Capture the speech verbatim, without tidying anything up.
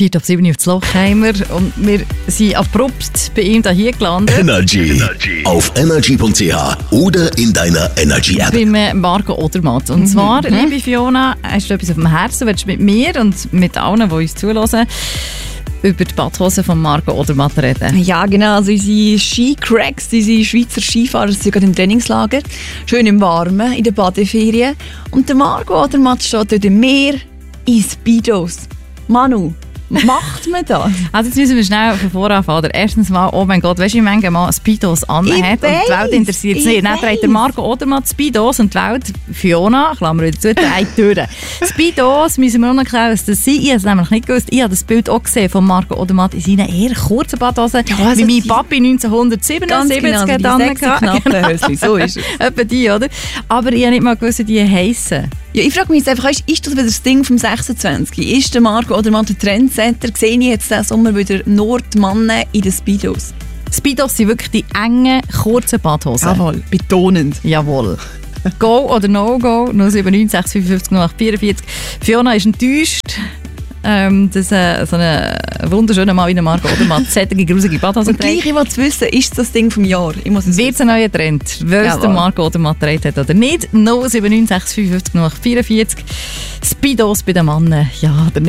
vier ab sieben auf das Lochheimer und wir sind abrupt bei ihm hier gelandet. Energy. Energy. Auf energy punkt c h oder in deiner Energy-App. Beim Marco Odermatt. Und zwar, mhm. liebe Fiona, hast du etwas auf dem Herzen, willst du mit mir und mit allen, die uns zuhören, über die Badhose von Marco Odermatt reden? Ja, genau. Also unsere Skicracks, unsere Schweizer Skifahrer, sind gerade im Trainingslager. Schön im Warmen, in der Badeferien. Und der Marco Odermatt steht dort im Meer in Speedos. Manu, macht man das? Also jetzt müssen wir schnell von vorne anfangen. Erstens mal, oh mein Gott, weißt du, wie manche Mann Speedos anhat und die Welt interessiert es nicht. Dann trägt der Marco Odermatt Speedos und die Welt, Fiona, Klammer wieder zu, trägt durch. Speedos müssen wir auch noch erklären, was das sind. Ich habe es nämlich nicht gewusst. Ich habe das Bild auch gesehen von Marco Odermatt in seinen eher kurzen Badhosen, ja, also wie mein Papi neunzehnhundertsiebenundsiebzig genau, hat. Die sechs knappen Höschen, so ist es. Etwa die, oder? Aber ich habe nicht mal gewusst, wie die heissen. Ja, ich frage mich jetzt einfach, ist, ist das wieder das Ding vom sechsundzwanzig? Ist der Marco Odermatt der Trendsetter? Sehe ich jetzt diesen Sommer wieder Nordmannen in den Speedos? Speedos sind wirklich die engen, kurzen Badhosen. Jawohl, betonend. Jawohl. Go oder No-Go? null sieben neun sechs fünf fünf null acht vierundvierzig. Fiona ist enttäuscht, ähm, dass äh, so ein wunderschöner Mann wie der Marco Odermatt solche grusige Badhosen trägt. Und gleich, ich will wissen, ist das Ding vom Jahr? Wird es ein neuer Trend, weil es der Marco Odermatt trägt hat oder nicht? null sieben neun sechs fünf fünf null acht vierundvierzig. Speedos bei den Männern, ja oder nicht?